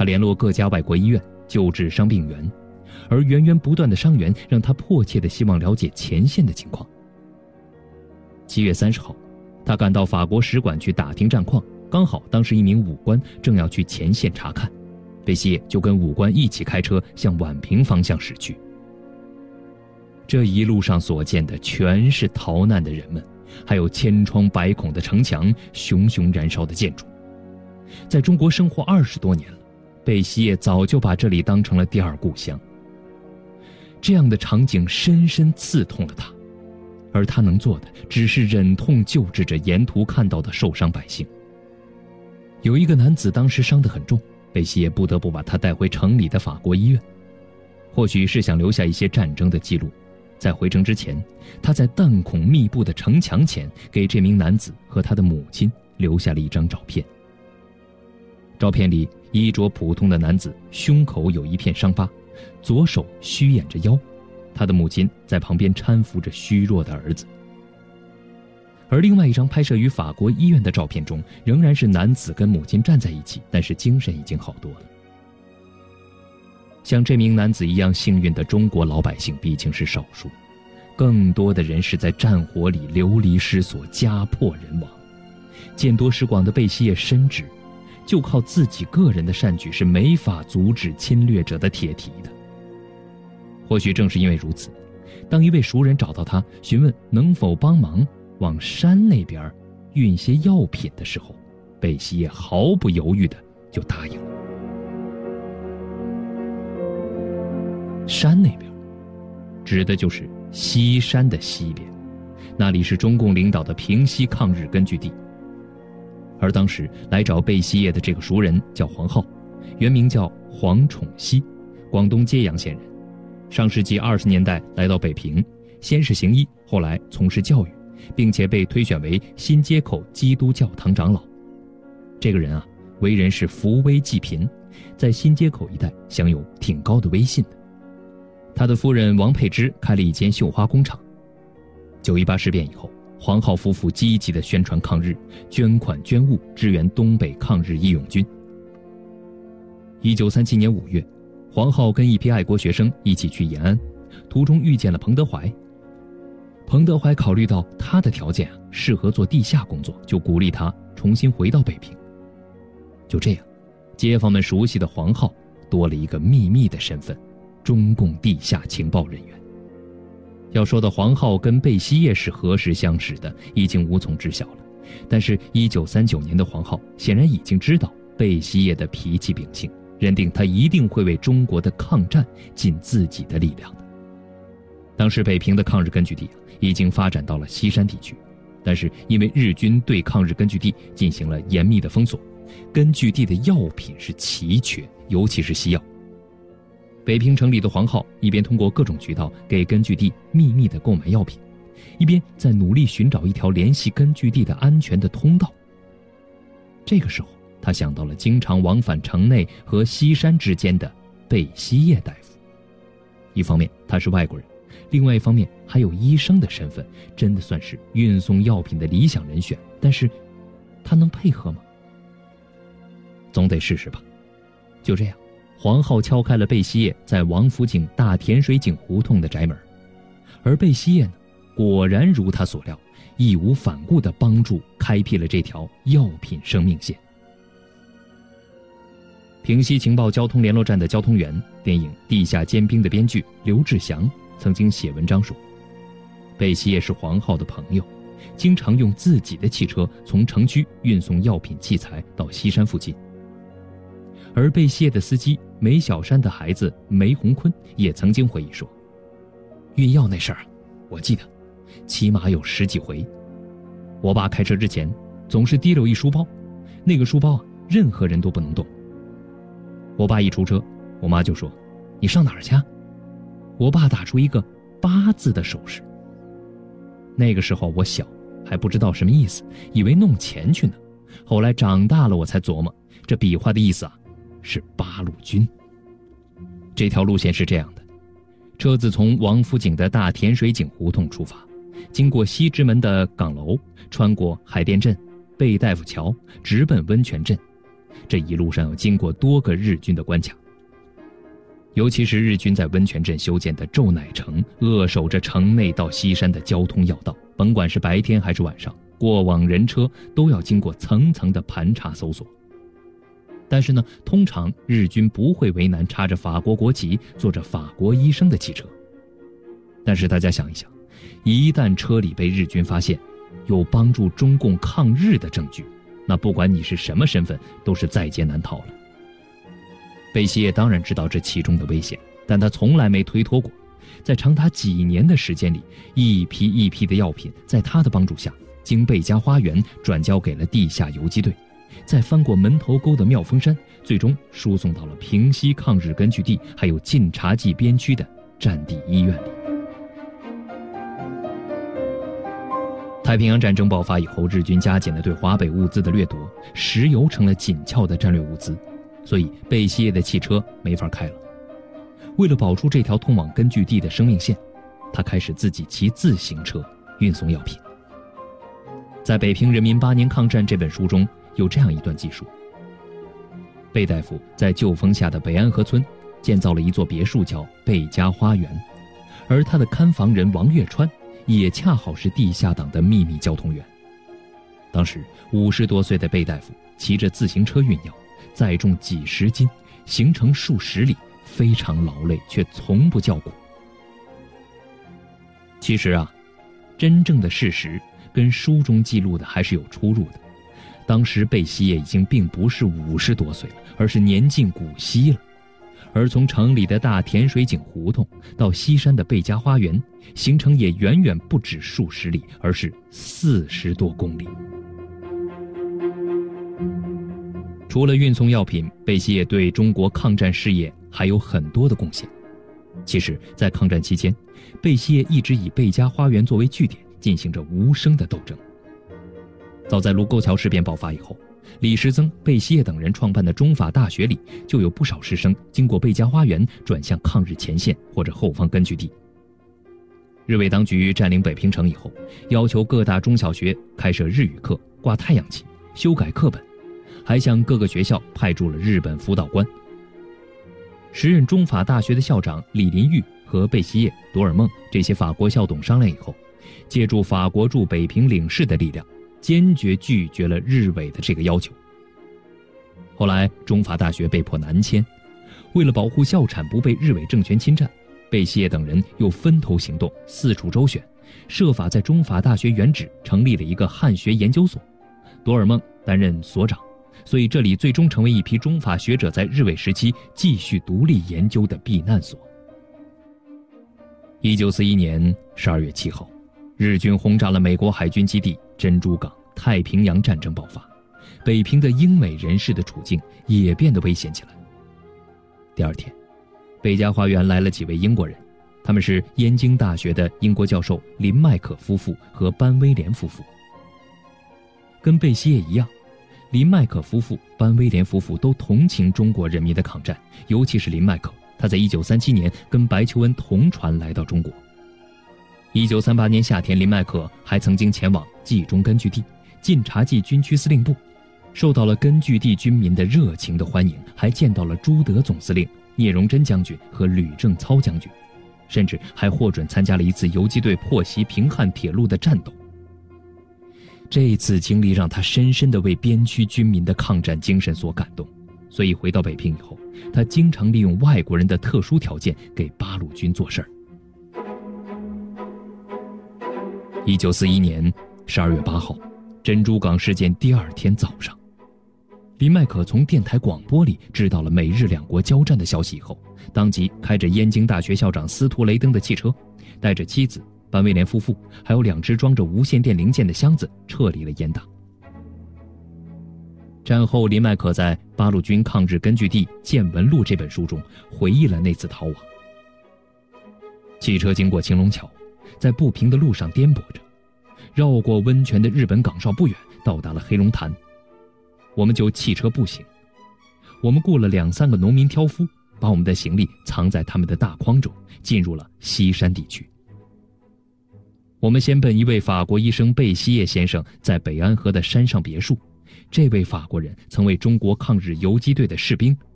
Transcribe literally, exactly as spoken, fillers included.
联络各家外国医院救治伤病员，而源源不断的伤员让他迫切地希望了解前线的情况。七月三十号，他赶到法国使馆去打听战况，刚好当时一名武官正要去前线查看，贝希叶就跟武官一起开车向宛平方向驶去。这一路上所见的全是逃难的人们，还有千疮百孔的城墙、熊熊燃烧的建筑。在中国生活二十多年了，贝希叶早就把这里当成了第二故乡。这样的场景深深刺痛了他，而他能做的只是忍痛救治着沿途看到的受伤百姓。有一个男子当时伤得很重，贝希叶不得不把他带回城里的法国医院。或许是想留下一些战争的记录，在回城之前，他在弹孔密布的城墙前给这名男子和他的母亲留下了一张照片。照片里，衣着普通的男子胸口有一片伤疤，左手虚掩着腰，他的母亲在旁边搀扶着虚弱的儿子。而另外一张拍摄于法国医院的照片中，仍然是男子跟母亲站在一起，但是精神已经好多了。像这名男子一样幸运的中国老百姓毕竟是少数，更多的人是在战火里流离失所，家破人亡。见多识广的贝希叶深知，就靠自己个人的善举是没法阻止侵略者的铁蹄的。或许正是因为如此，当一位熟人找到他询问能否帮忙往山那边运些药品的时候，贝希叶毫不犹豫的就答应了。山那边指的就是西山的西边，那里是中共领导的平西抗日根据地。而当时来找贝希叶的这个熟人叫黄浩，原名叫黄宠熙，广东揭阳县人。上世纪二十年代来到北平，先是行医，后来从事教育，并且被推选为新街口基督教堂长老。这个人啊，为人是扶危济贫，在新街口一带享有挺高的威信的。他的夫人王佩芝开了一间绣花工厂。九一八事变以后，黄浩夫妇积极地宣传抗日，捐款捐物支援东北抗日义勇军。一九三七年五月，黄浩跟一批爱国学生一起去延安，途中遇见了彭德怀。彭德怀考虑到他的条件啊适合做地下工作，就鼓励他重新回到北平。就这样，街坊们熟悉的黄浩多了一个秘密的身份——中共地下情报人员。要说到黄浩跟贝希叶是何时相识的，已经无从知晓了。但是一九三九年的黄浩显然已经知道贝希叶的脾气秉性，认定他一定会为中国的抗战尽自己的力量的。当时北平的抗日根据地已经发展到了西山地区，但是因为日军对抗日根据地进行了严密的封锁，根据地的药品是奇缺，尤其是西药。北平城里的黄浩一边通过各种渠道给根据地秘密地购买药品，一边在努力寻找一条联系根据地的安全的通道。这个时候，他想到了经常往返城内和西山之间的贝希叶大夫。一方面他是外国人，另外一方面还有医生的身份，真的算是运送药品的理想人选。但是他能配合吗？总得试试吧。就这样，黄浩敲开了贝希叶在王府井大甜水井胡同的宅门，而贝希叶呢，果然如他所料，义无反顾地帮助开辟了这条药品生命线。平西情报交通联络站的交通员，电影《地下尖兵》的编剧刘志祥曾经写文章说，贝希叶是黄浩的朋友，经常用自己的汽车从城区运送药品器材到西山附近。而贝希叶的司机梅小山的孩子梅洪坤也曾经回忆说，运药那事儿我记得起码有十几回。我爸开车之前总是提溜一书包，那个书包啊，任何人都不能动。我爸一出车，我妈就说，你上哪儿去啊？我爸打出一个八字的手势。那个时候我小，还不知道什么意思，以为弄钱去呢。后来长大了我才琢磨，这笔画的意思啊，是八路军。这条路线是这样的，车子从王府井的大甜水井胡同出发，经过西直门的岗楼，穿过海淀镇、贝大夫桥，直奔温泉镇。 这一路上要经过多个日军的关卡。尤其是日军在温泉镇修建的宙乃城，扼守着城内到西山的交通要道，甭管是白天还是晚上，过往人车都要经过层层的盘查搜索。但是呢，通常日军不会为难插着法国国旗、坐着法国医生的汽车。但是大家想一想，一旦车里被日军发现有帮助中共抗日的证据，那不管你是什么身份，都是在劫难逃了。贝希叶当然知道这其中的危险，但他从来没推脱过。在长达几年的时间里，一批一批的药品在他的帮助下，经贝家花园转交给了地下游击队，再翻过门头沟的妙峰山，最终输送到了平西抗日根据地还有晋察冀边区的战地医院里。太平洋战争爆发以后，日军加紧了对华北物资的掠夺，石油成了紧俏的战略物资，所以贝希叶的汽车没法开了。为了保住这条通往根据地的生命线，他开始自己骑自行车运送药品。在《北平人民八年抗战》这本书中有这样一段记述：贝大夫在旧风下的北安河村建造了一座别墅，叫贝家花园，而他的看房人王月川也恰好是地下党的秘密交通员。当时五十多岁的贝大夫骑着自行车运药，载重几十斤，行程数十里，非常劳累，却从不叫苦。其实啊，真正的事实跟书中记录的还是有出入的。当时贝希叶已经并不是五十多岁了，而是年近古稀了。而从城里的大甜水井胡同到西山的贝家花园，行程也远远不止数十里，而是四十多公里。除了运送药品，贝希叶对中国抗战事业还有很多的贡献。其实，在抗战期间，贝希叶一直以贝家花园作为据点，进行着无声的斗争。早在卢沟桥事变爆发以后，李时增、贝希叶等人创办的中法大学里，就有不少师生经过贝家花园转向抗日前线或者后方根据地。日伪当局占领北平城以后，要求各大中小学开设日语课、挂太阳旗、修改课本，还向各个学校派驻了日本辅导官。时任中法大学的校长李林玉和贝希叶、多尔梦这些法国校董商量以后，借助法国驻北平领事的力量，坚决拒绝了日伪的这个要求。后来中法大学被迫南迁，为了保护校产不被日伪政权侵占，贝希叶等人又分头行动，四处周旋，设法在中法大学原址成立了一个汉学研究所，多尔梦担任所长，所以这里最终成为一批中法学者在日伪时期继续独立研究的避难所。一九四一年十二月七号，日军轰炸了美国海军基地珍珠港，太平洋战争爆发，北平的英美人士的处境也变得危险起来。第二天，贝家花园来了几位英国人，他们是燕京大学的英国教授林麦可夫妇和班威廉夫妇。跟贝希叶一样，林麦可夫妇、班威廉夫妇都同情中国人民的抗战，尤其是林麦可，他在一九三七年跟白求恩同船来到中国。一九三八年夏天，林麦可还曾经前往冀中根据地、晋察冀军区司令部，受到了根据地军民的热情的欢迎，还见到了朱德总司令、聂荣臻将军和吕正操将军，甚至还获准参加了一次游击队破袭平汉铁路的战斗。这次经历让他深深地为边区军民的抗战精神所感动，所以回到北平以后，他经常利用外国人的特殊条件给八路军做事儿。一九四一年十二月八号，珍珠港事件第二天早上，林麦可从电台广播里知道了美日两国交战的消息以后，当即开着燕京大学校长司徒雷登的汽车，带着妻子、班威廉夫妇还有两只装着无线电零件的箱子撤离了燕大。战后，林麦可在《八路军抗日根据地见闻录》这本书中回忆了那次逃亡。汽车经过青龙桥，在不平的路上颠簸着，绕过温泉的日本岗哨不远，到达了黑龙潭。我们就汽车步行，我们雇了两三个农民挑夫，把我们的行李藏在他们的大筐中，进入了西山地区。我们先奔一位法国医生贝希叶先生在北安河的山上别墅， 这位法国人曾为中国抗日游击队的士兵